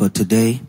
for today.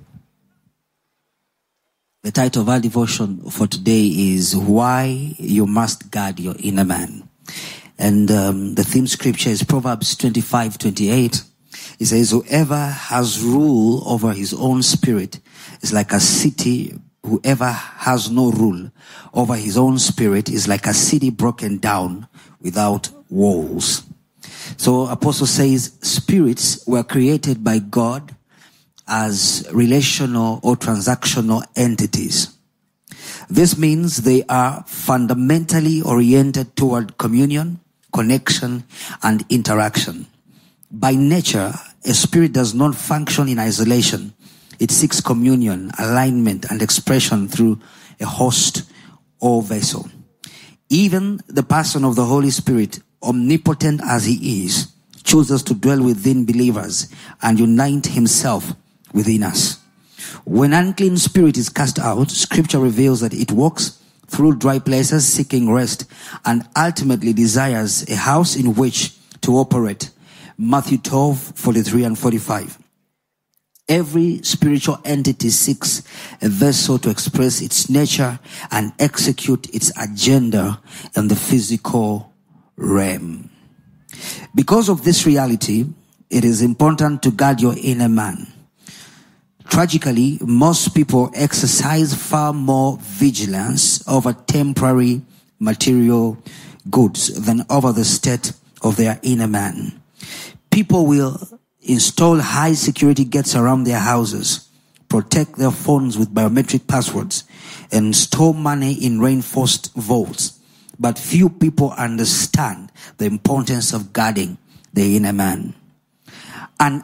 The title of our devotion for today is Why You Must Guard Your Inner Man. And the theme scripture is Proverbs 25:28. It says, whoever has rule over his own spirit is like a city. Whoever has no rule over his own spirit is like a city broken down without walls. So Apostle says spirits were created by God as relational or transactional entities. This means they are fundamentally oriented toward communion, connection, and interaction. By nature, a spirit does not function in isolation. It seeks communion, alignment, and expression through a host or vessel. Even the person of the Holy Spirit, omnipotent as he is, chooses to dwell within believers and unite himself within us. When unclean spirit is cast out, scripture reveals that it walks through dry places seeking rest and ultimately desires a house in which to operate. Matthew 12:43 and 45. Every spiritual entity seeks a vessel to express its nature and execute its agenda in the physical realm. Because of this reality, it is important to guard your inner man. Tragically, most people exercise far more vigilance over temporary material goods than over the state of their inner man. People will install high security gates around their houses, protect their phones with biometric passwords, and store money in reinforced vaults. But few people understand the importance of guarding the inner man. An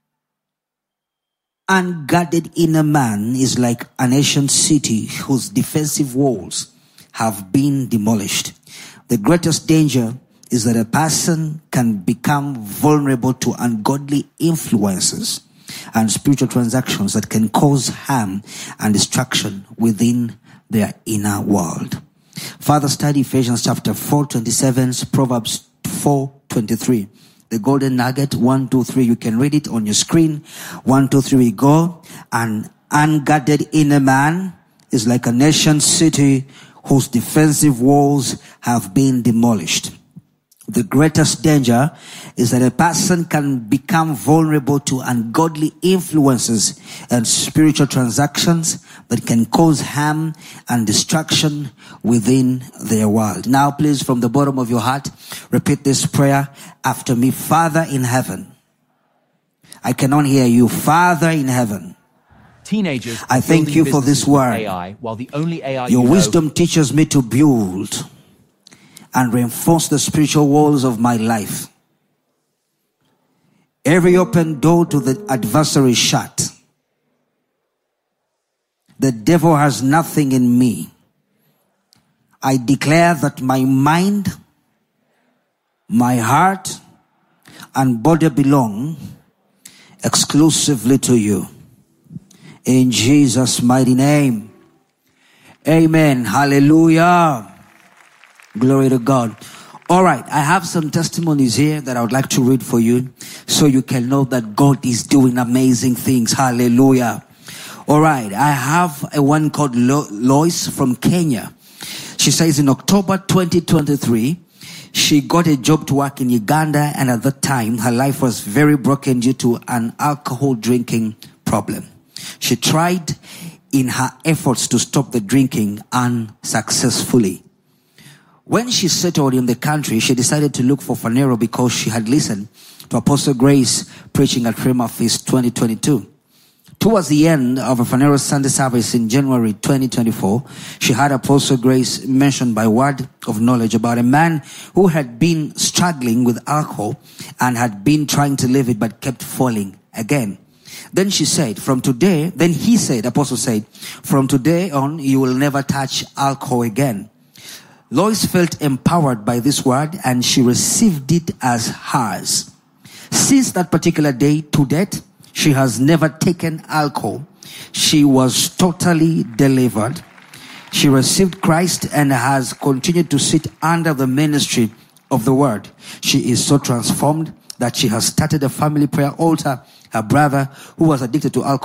unguarded inner man is like an ancient city whose defensive walls have been demolished. The greatest danger is that a person can become vulnerable to ungodly influences and spiritual transactions that can cause harm and destruction within their inner world. Further study Ephesians chapter 4:27, Proverbs 4:23. The golden nugget, 1, 2, 3. You can read it on your screen. 1, 2, 3, we go. An unguarded inner man is like a nation city whose defensive walls have been demolished. The greatest danger is that a person can become vulnerable to ungodly influences and spiritual transactions that can cause harm and destruction within their world. Now, please, from the bottom of your heart, repeat this prayer after me. Father in heaven, I cannot hear you. Father in heaven, teenagers, I thank you for this word. AI, while the only AI your wisdom teaches me to build and reinforce the spiritual walls of my life. Every open door to the adversary is shut. The devil has nothing in me. I declare that my mind, my heart, and body belong exclusively to you. In Jesus' mighty name. Amen. Hallelujah. Glory to God. All right, I have some testimonies here that I would like to read for you so you can know that God is doing amazing things. Hallelujah. All right, I have a one called Lois from Kenya. She says in October 2023, she got a job to work in Uganda, and at that time, her life was very broken due to an alcohol drinking problem. She tried in her efforts to stop the drinking unsuccessfully. When she settled in the country, she decided to look for Phaneroo because she had listened to Apostle Grace preaching at Rhema Feast 2022. Towards the end of a Phaneroo Sunday service in January 2024, she heard Apostle Grace mentioned by word of knowledge about a man who had been struggling with alcohol and had been trying to leave it but kept falling again. Then he said, Apostle said, from today on, you will never touch alcohol again. Lois felt empowered by this word and she received it as hers. Since that particular day to date, she has never taken alcohol. She was totally delivered. She received Christ and has continued to sit under the ministry of the word. She is so transformed that she has started a family prayer altar. Her brother, who was addicted to alcohol,